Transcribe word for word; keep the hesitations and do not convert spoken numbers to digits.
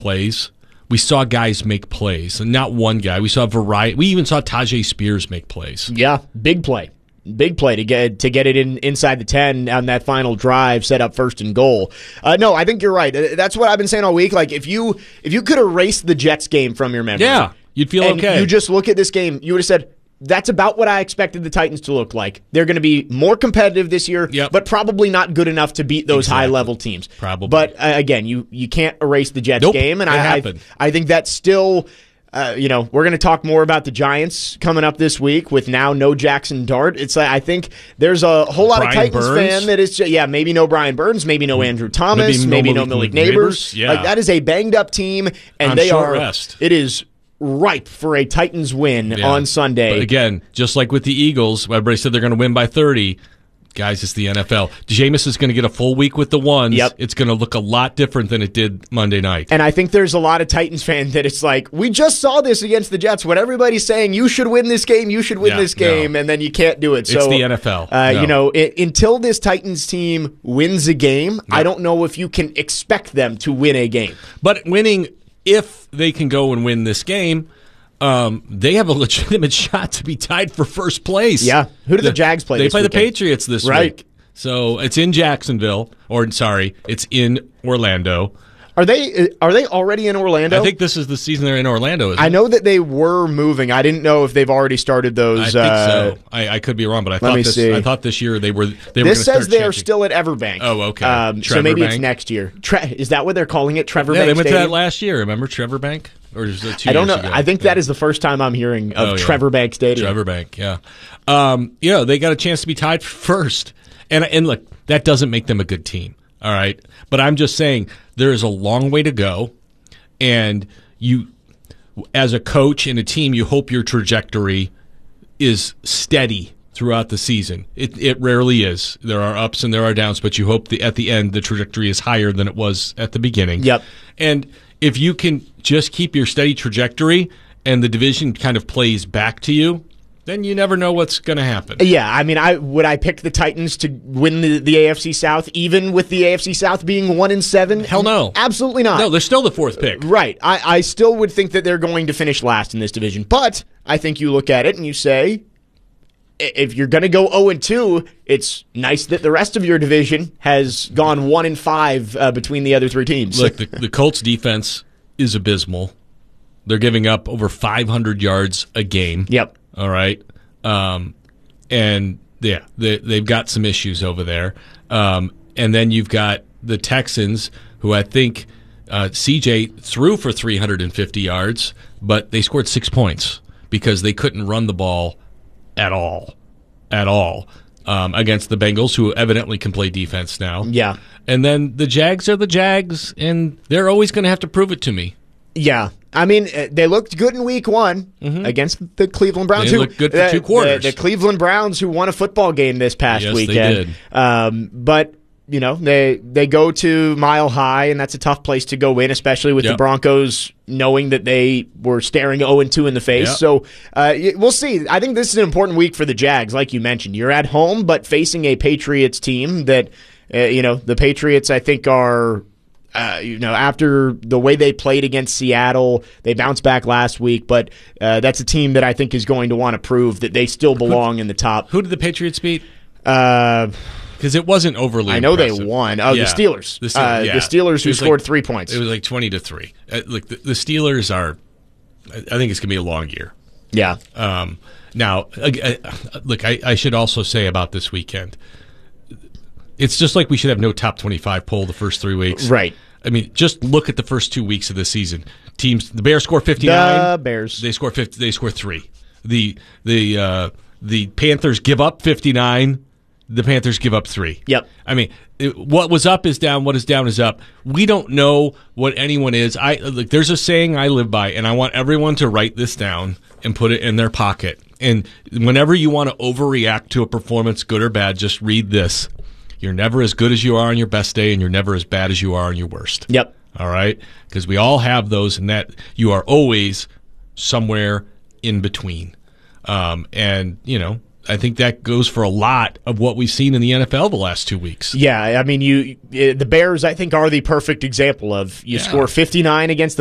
plays. We saw guys make plays, and not one guy. We saw variety. We even saw Tajay Spears make plays. Yeah, big play. Big play to get to get it in inside the ten on that final drive, set up first and goal. Uh, no, I think you're right. That's what I've been saying all week. Like if you if you could erase the Jets game from your memory, yeah, you'd feel and okay. You just look at this game, you would have said, that's about what I expected the Titans to look like. They're going to be more competitive this year, yep. but probably not good enough to beat those exactly. high-level teams. Probably. But, uh, again, you you can't erase the Jets nope, game. And it I, happened. I I think that's still, uh, you know, we're going to talk more about the Giants coming up this week with now no Jackson Dart. It's like, I think there's a whole lot Brian of Titans Burns. fan that is, just, yeah, maybe no Brian Burns, maybe no Andrew Thomas, maybe maybe no no Malik Malik Neighbors. Neighbors, yeah. Like, that is a banged-up team, and On they short are, rest. it is ripe for a Titans win Yeah. on Sunday. But again, just like with the Eagles, everybody said they're going to win by thirty. Guys, it's the N F L. Jameis is going to get a full week with the ones. Yep. It's going to look a lot different than it did Monday night. And I think there's a lot of Titans fans that it's like, we just saw this against the Jets when everybody's saying you should win this game, you should win Yeah, this game, no. and then you can't do it. So It's the N F L. Uh, No. You know, it, until this Titans team wins a game, Yep. I don't know if you can expect them to win a game. But winning, if they can go and win this game, um, they have a legitimate shot to be tied for first place. Yeah. Who do the, the Jags play They this play weekend? the Patriots this right. week. So it's in Jacksonville, or sorry, it's in Orlando. Are they are they already in Orlando? I think this is the season they're in Orlando. Isn't I it? know that they were moving. I didn't know if they've already started those. I think uh, so. I, I could be wrong, but I thought me this. see. I thought this year they were. They This were says they they're still at Everbank. Oh, okay. Um, so Trevor maybe Bank? it's next year. Tre- is that what they're calling it? Trevor Yeah, Bank they went Stadium? to that last year. Remember Trevor Bank? Or is it two I don't know. years ago? I think Yeah. that is the first time I'm hearing of Oh, yeah. Trevor Bank Stadium. Trevor Bank, yeah. Um, yeah, they got a chance to be tied first. And and look, that doesn't make them a good team. All right. But I'm just saying there is a long way to go. And you, as a coach and a team, you hope your trajectory is steady throughout the season. It it rarely is. There are ups and there are downs, but you hope the, at the end the trajectory is higher than it was at the beginning. Yep. And if you can just keep your steady trajectory and the division kind of plays back to you, then you never know what's going to happen. Yeah, I mean, I would I pick the Titans to win the, the A F C South, even with the A F C South being one and seven? Hell no, absolutely not. No, they're still the fourth pick. Right. I, I still would think that they're going to finish last in this division, but I think you look at it and you say, if you're going to go oh and two, it's nice that the rest of your division has gone one and five uh, between the other three teams. Look, the, the Colts defense is abysmal. They're giving up over five hundred yards a game. Yep. All right. Um, and yeah, they, they've got some issues over there. Um, and then you've got the Texans, who I think uh, C J threw for three hundred fifty yards, but they scored six points because they couldn't run the ball at all, at all, um, against the Bengals, who evidently can play defense now. Yeah. And then the Jags are the Jags, and they're always going to have to prove it to me. Yeah. I mean, uh, they looked good in week one mm-hmm. against the Cleveland Browns. They who, looked good for uh, two quarters. The, the Cleveland Browns, who won a football game this past Yes, weekend. they did. Um, but, you know, they they go to Mile High, and that's a tough place to go in, especially with yep. the Broncos knowing that they were staring oh and two in the face. Yep. So uh, we'll see. I think this is an important week for the Jags, like you mentioned. You're at home, but facing a Patriots team that, uh, you know, the Patriots, I think, are... Uh, you know, after the way they played against Seattle, they bounced back last week, but uh, that's a team that I think is going to want to prove that they still belong in the top. Who did the Patriots beat? Because uh, it wasn't overly I know impressive. they won. Oh, yeah. the Steelers. The Steelers, uh, yeah. the Steelers who scored like, three points. It was like twenty to three. Uh, look, the, the Steelers are, I think it's going to be a long year. Yeah. Um, now, uh, uh, look, I, I should also say about this weekend, it's just like we should have no top twenty-five poll the first three weeks. Right. I mean, just look at the first two weeks of the season. Teams, the Bears score fifty-nine. The Bears. They score fifty. They score three. The the uh, the Panthers give up fifty-nine. The Panthers give up three. Yep. I mean, it, what was up is down. What is down is up. We don't know what anyone is. I look. There's a saying I live by, and I want everyone to write this down and put it in their pocket. And whenever you want to overreact to a performance, good or bad, just read this. You're never as good as you are on your best day, and you're never as bad as you are on your worst. Yep. All right? Because we all have those, and that you are always somewhere in between. Um, and, you know, I think that goes for a lot of what we've seen in the N F L the last two weeks. Yeah, I mean, you the Bears, I think, are the perfect example of you Yeah. score fifty-nine against